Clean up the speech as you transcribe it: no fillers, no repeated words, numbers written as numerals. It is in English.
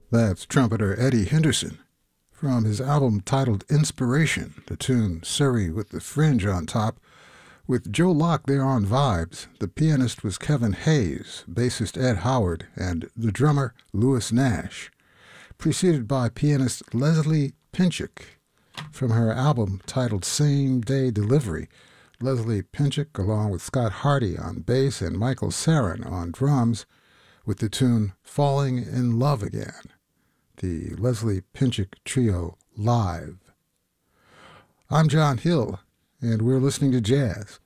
That's trumpeter Eddie Henderson. From his album titled Inspiration, the tune Surrey with the Fringe on top. With Joe Locke there on vibes, the pianist was Kevin Hayes, bassist Ed Howard, and the drummer Louis Nash, preceded by pianist Leslie Pinchik. From her album titled Same Day Delivery, Leslie Pinchik, along with Scott Hardy on bass and Michael Sarin on drums, with the tune Falling in Love Again. The Leslie Pinchik Trio live. I'm John Hill, and we're listening to jazz